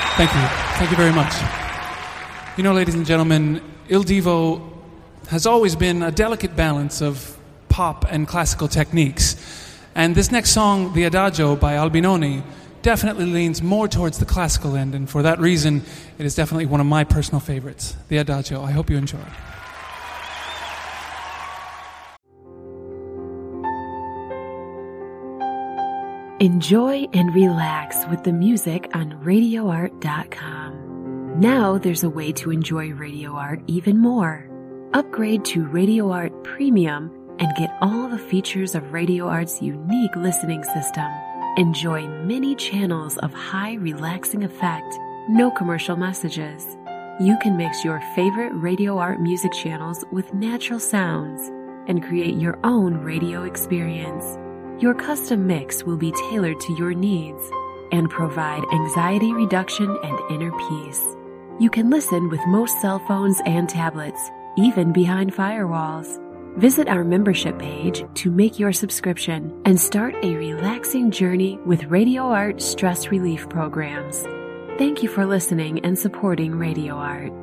Thank you. Thank you very much. You know, ladies and gentlemen, Il Divo has always been a delicate balance of pop and classical techniques. And this next song, The Adagio by Albinoni, definitely leans more towards the classical end. And for that reason, it is definitely one of my personal favorites, The Adagio. I hope you enjoy. Enjoy and relax with the music on RadioArt.com. Now there's a way to enjoy Radio Art even more. Upgrade to Radio Art Premium and get all the features of Radio Art's unique listening system. Enjoy many channels of high relaxing effect, no commercial messages. You can mix your favorite Radio Art music channels with natural sounds and create your own radio experience. Your custom mix will be tailored to your needs and provide anxiety reduction and inner peace. You can listen with most cell phones and tablets, even behind firewalls. Visit our membership page to make your subscription and start a relaxing journey with Radio Art stress relief programs. Thank you for listening and supporting Radio Art.